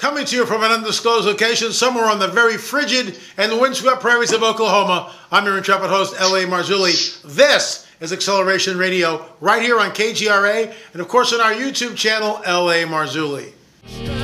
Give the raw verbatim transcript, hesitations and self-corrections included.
Coming to you from an undisclosed location somewhere on the very frigid and windswept prairies of Oklahoma, I'm your intrepid host, L A Marzulli. This is Acceleration Radio, right here on K G R A, and of course on our YouTube channel, L A Marzulli.